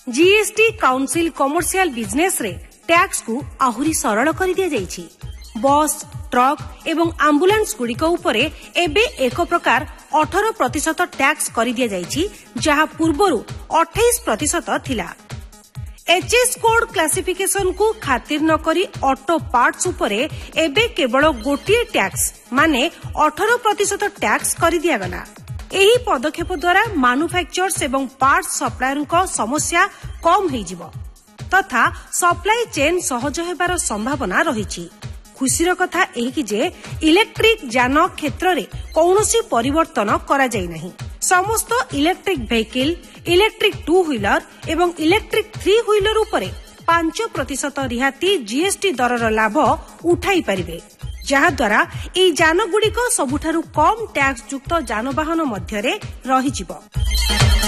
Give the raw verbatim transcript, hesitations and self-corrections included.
GST council commercial business रे tax को आहुरी सरल कर दिया जाइछि। बस ट्रक एवं आम्बुलांस गुड़िक उपरे एबे एक प्रकार अठारह प्रतिशत टैक्स कर दिया जाइछि, जहां पूर्वरु अट्ठाईस प्रतिशत थिला। एचएस कोड क्लासिफिकेशन को खातिर न करी ऑटो पार्ट्स उपरे एबे केवल गोटिए टैक्स माने अठारह प्रतिशत टैक्स कर दिया गला। एही पदक्षेप द्वारा मैन्युफैक्चरर्स एवं पार्ट्स सप्लायर को समस्या कम हो जिवो तथा सप्लाई चेन सहज हेबार संभावना रहिछि। खुशीर कथा एही कि जे इलेक्ट्रिक यान क्षेत्र रे कौनसी परिवर्तन करा जाई नहीं। समस्त electric vehicle, electric two wheeler एवं इलेक्ट्रिक थ्री व्हीलर उपरे पांच प्रतिशत रिहाती जीएसटी दरर लाभ उठाई पारिबे, जहा द्वारा एई यान गुड़िक सबुठारु कम टैक्स युक्त यानवाहन मध्यरे रहिजिवो।